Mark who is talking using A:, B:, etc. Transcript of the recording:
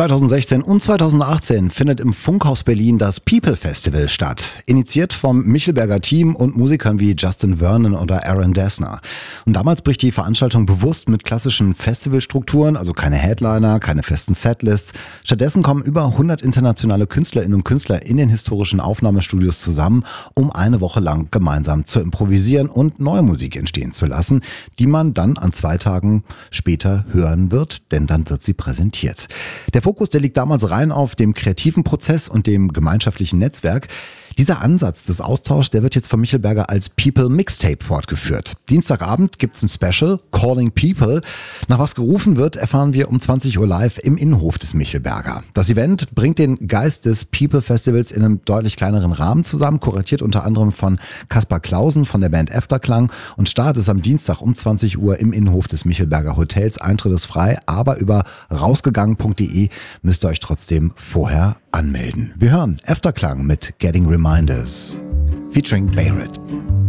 A: 2016 und 2018 findet im Funkhaus Berlin das People Festival statt. Initiiert vom Michelberger Team und Musikern wie Justin Vernon oder Aaron Dessner. Und damals bricht die Veranstaltung bewusst mit klassischen Festivalstrukturen, also keine Headliner, keine festen Setlists. Stattdessen kommen über 100 internationale Künstlerinnen und Künstler in den historischen Aufnahmestudios zusammen, um eine Woche lang gemeinsam zu improvisieren und neue Musik entstehen zu lassen, die man dann an 2 Tagen später hören wird, denn dann wird sie präsentiert. Der Fokus, der liegt damals rein auf dem kreativen Prozess und dem gemeinschaftlichen Netzwerk. Dieser Ansatz des Austauschs, der wird jetzt von Michelberger als People Mixtape fortgeführt. Dienstagabend gibt's ein Special, Calling People. Nach was gerufen wird, erfahren wir um 20 Uhr live im Innenhof des Michelberger. Das Event bringt den Geist des People Festivals in einem deutlich kleineren Rahmen zusammen, kuratiert unter anderem von Kaspar Clausen von der Band Efterklang, und Start ist am Dienstag um 20 Uhr im Innenhof des Michelberger Hotels. Eintritt ist frei, aber über rausgegangen.de müsst ihr euch trotzdem vorher anmelden. Wir hören Efterklang mit Getting Reminders featuring Bayrit.